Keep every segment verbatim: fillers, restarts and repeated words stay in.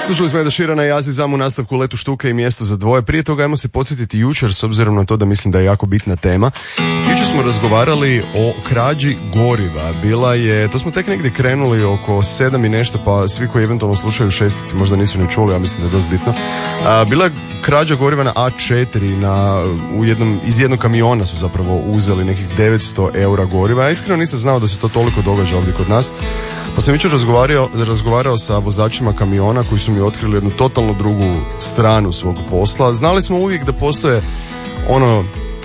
Slušali smo Eda Sheerana i Aziza u nastavku Letu štuke i mjesto za dvoje. Prije toga ajmo se podsjetiti jučer, s obzirom na to da mislim da je jako bitna tema. Jučer smo razgovarali o krađi goriva. Bila je, to smo tek negdje krenuli oko sedam i nešto, pa svi koji eventualno slušaju šestici možda nisu ni čuli, ja mislim da je dosta bitno. A, bila je krađa goriva na A četiri, na, u jednom, iz jednog kamiona su zapravo uzeli nekih devetsto eura goriva. Ja iskreno nisam znao da se to toliko događa ovdje kod nas. Pa sam jučer razgovarao, razgovarao sa vozačima kamiona koji su mi otkrili jednu totalno drugu stranu svog posla. Znali smo uvijek da postoje ono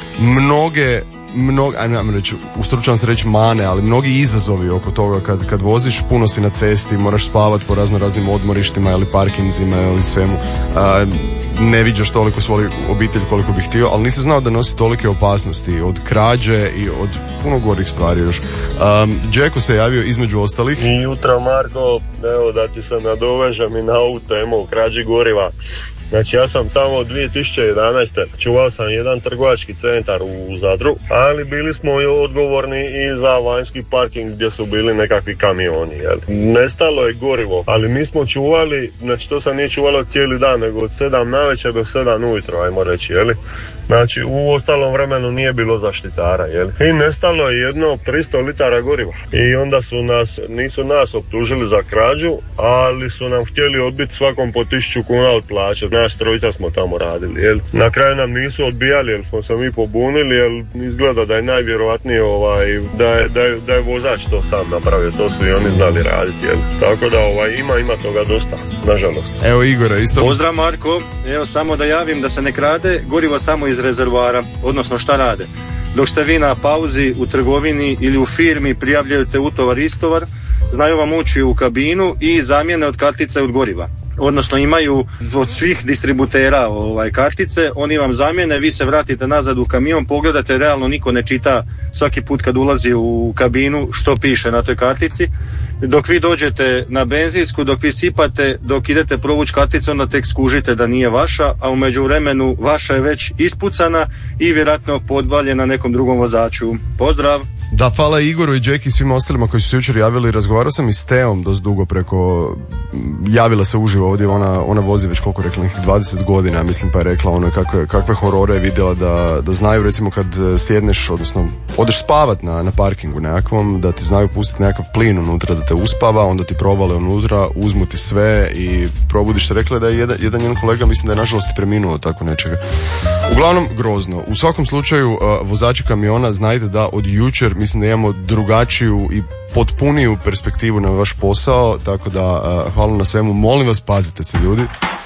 mnoge, mnoge, ajmo reći, ustručavam se reći mane, ali mnogi izazovi oko toga kad, kad voziš, puno si na cesti, moraš spavati po razno raznim odmorištima ili parkinzima ili svemu. A, ne viđaš toliko svoju obitelj koliko bih htio, ali nisam znao da nosi tolike opasnosti od krađe i od puno gorih stvari još. Um, Džeko se javio između ostalih. I jutra, Marko, evo da ti se nadovežem i na ovu temu o krađi goriva. Znači ja sam tamo dvije tisuće jedanaeste čuvao sam jedan trgovački centar u Zadru, ali bili smo i odgovorni i za vanjski parking gdje su bili nekakvi kamioni. Jel? Nestalo je gorivo, ali mi smo čuvali, znači to sam nije čuvalo cijeli dan, nego od sedam navečer do sedam ujutro, ajmo reći, jeli? Znači u ostalom vremenu nije bilo zaštitara, jeli? I nestalo je jedno tristo litara goriva. I onda su nas, nisu nas optužili za krađu, ali su nam htjeli odbiti svakom po tisuću kuna od plaće. Naš trojica smo tamo radili, jel? Na kraju nam nisu odbijali, jer smo se mi pobunili, jer izgleda da je najvjerojatnije ovaj, da, je, da, je, da je vozač to sam napravio, to su i oni znali raditi, jel? Tako da ovaj, ima, ima toga dosta, nažalost. Evo Igora, isto. Pozdrav Marko, evo samo da javim da se ne krade gorivo samo iz rezervoara, odnosno šta rade. Dok ste vi na pauzi u trgovini ili u firmi, prijavljujete utovar i istovar, znaju vam ući u kabinu i zamjene od kartice od goriva. Odnosno imaju od svih distributera ovaj, kartice, oni vam zamijene, vi se vratite nazad u kamion, pogledate, realno niko ne čita svaki put kad ulazi u kabinu što piše na toj kartici. Dok vi dođete na benzinsku, dok vi sipate, dok idete provući karticu, onda tek skužite da nije vaša, a u međuvremenu vaša je već ispucana i vjerojatno podvaljena nekom drugom vozaču. Pozdrav! Da, hvala Igoru i Džeki i svim ostalima koji su se jučer javili. Razgovarao sam i s Teom dosta dugo preko, javila se uživo ovdje, ona, ona vozi već koliko rekla, nekih dvadeset godina, mislim, pa je rekla ono kakve, kakve horore je vidjela, da, da znaju recimo kad sjedneš, odnosno odeš spavat na, na parkingu nekakvom, da ti znaju pustiti nekakav plin unutra da te uspava, onda ti provale unutra, uzmu ti sve i probudiš se. Rekla je da je jedan, jedan njen kolega, mislim da je nažalost i preminuo tako nečega. Uglavnom, grozno. U svakom slučaju, uh, vozači kamiona, znajte da od jučer mislim da imamo drugačiju i potpuniju perspektivu na vaš posao, tako da uh, hvala na svemu. Molim vas, pazite se ljudi.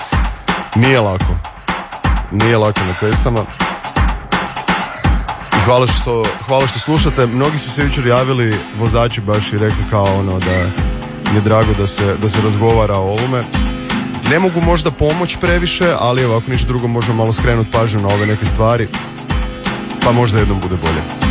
Nije lako. Nije lako na cestama. I hvala što, hvala što slušate. Mnogi su se jučer javili, vozači baš, i rekli kao ono da je drago da se, da se razgovara o ovome. Ne mogu možda pomoći previše, ali ovako ništa drugo možemo malo skrenuti pažnju na ove neke stvari, pa možda jednom bude bolje.